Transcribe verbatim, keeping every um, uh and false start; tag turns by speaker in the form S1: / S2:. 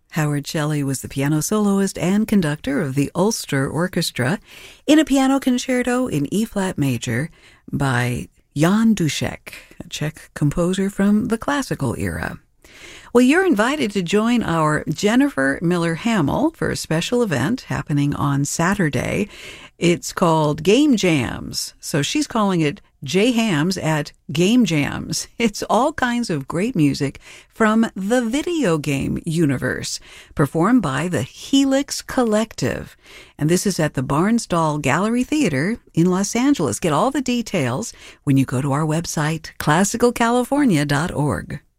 S1: Howard Shelley was the piano soloist and conductor of the Ulster Orchestra in a piano concerto in E-flat major by Jan Dušek, a Czech composer from the classical era. Well, you're invited to join our Jennifer Miller Hamill for a special event happening on Saturday. It's called Game Jams. So she's calling it J Hams at Game Jams. It's all kinds of great music from the video game universe, performed by the Helix Collective. And this is at the Barnsdall Gallery Theater in Los Angeles. Get all the details when you go to our website, classical california dot org.